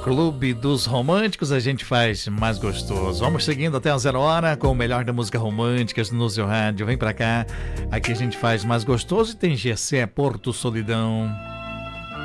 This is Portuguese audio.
Clube dos Românticos, a gente faz mais gostoso. Vamos seguindo até a 0 hora com o melhor da música romântica no seu rádio. Vem pra cá, aqui a gente faz mais gostoso e tem GC Porto Solidão.